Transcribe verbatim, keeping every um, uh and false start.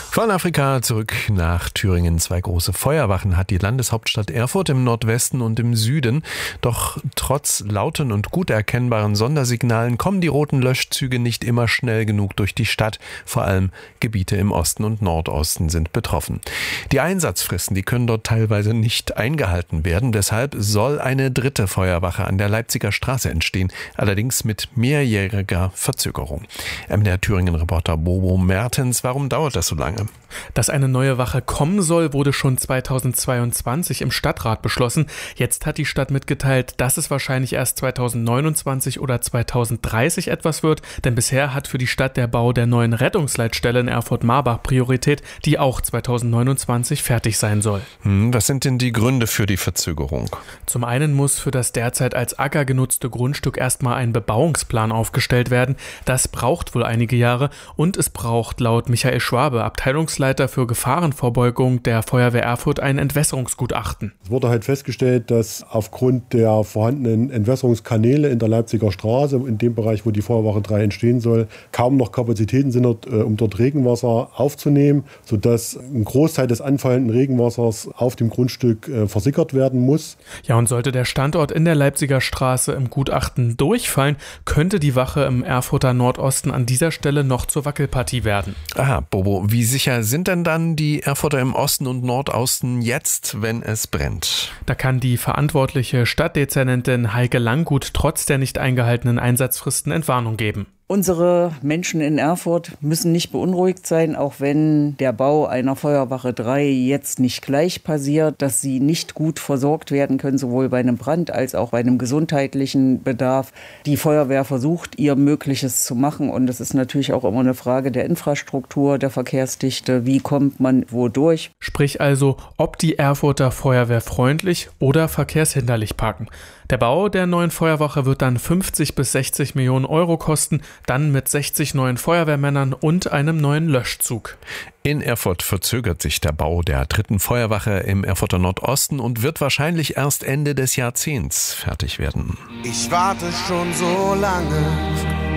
Von Afrika zurück nach Thüringen. Zwei große Feuerwachen hat die Landeshauptstadt Erfurt im Nordwesten und im Süden. Doch trotz lauten und gut erkennbaren Sondersignalen kommen die roten Löschzüge nicht immer schnell genug durch die Stadt. Vor allem Gebiete im Osten und Nordosten sind betroffen. Die Einsatzfristen, die können dort teilweise nicht eingehalten werden. Deshalb soll eine dritte Feuerwache an der Leipziger Straße entstehen. Allerdings mit mehrjähriger Verzögerung. M D R Thüringen-Reporter Bobo Mertens, warum dauert das so lange? Dass eine neue Wache kommen soll, wurde schon zweitausendzweiundzwanzig im Stadtrat beschlossen. Jetzt hat die Stadt mitgeteilt, dass es wahrscheinlich erst zweitausendneunundzwanzig oder zweitausenddreißig etwas wird, denn bisher hat für die Stadt der Bau der neuen Rettungsleitstelle in Erfurt-Marbach Priorität, die auch zweitausendneunundzwanzig fertig sein soll. Hm, was sind denn die Gründe für die Verzögerung? Zum einen muss für das derzeit als Acker genutzte Grundstück erstmal ein Bebauungsplan aufgestellt werden. Das braucht wohl einige Jahre und es braucht laut Michael Schwabe, Abteilungsleiter für Gefahrenvorbeugung der Feuerwehr Erfurt, ein Entwässerungsgutachten. Es wurde halt festgestellt, dass aufgrund der vorhandenen Entwässerungskanäle in der Leipziger Straße, in dem Bereich, wo die Feuerwache drei entstehen soll, kaum noch Kapazitäten sind, um dort Regenwasser aufzunehmen, sodass ein Großteil des anfallenden Regenwassers auf dem Grundstück versickert werden muss. Ja, und sollte der Standort in der Leipziger Straße im Gutachten durchfallen, könnte die Wache im Erfurter Nordosten an dieser Stelle noch zur Wackelpartie werden. Aha, Bobo, wie sicher sind denn dann die Erfurter im Osten und Nordosten jetzt, wenn es brennt? Da kann die verantwortliche Stadtdezernentin Heike Langgut trotz der nicht eingehaltenen Einsatzfristen Entwarnung geben. Unsere Menschen in Erfurt müssen nicht beunruhigt sein, auch wenn der Bau einer Feuerwache drei jetzt nicht gleich passiert, dass sie nicht gut versorgt werden können, sowohl bei einem Brand als auch bei einem gesundheitlichen Bedarf. Die Feuerwehr versucht, ihr Mögliches zu machen und es ist natürlich auch immer eine Frage der Infrastruktur, der Verkehrsdichte. Wie kommt man wo durch? Sprich also, ob die Erfurter Feuerwehr freundlich oder verkehrshinderlich parken. Der Bau der neuen Feuerwache wird dann fünfzig bis sechzig Millionen Euro kosten, dann mit sechzig neuen Feuerwehrmännern und einem neuen Löschzug. In Erfurt verzögert sich der Bau der dritten Feuerwache im Erfurter Nordosten und wird wahrscheinlich erst Ende des Jahrzehnts fertig werden. Ich warte schon so lange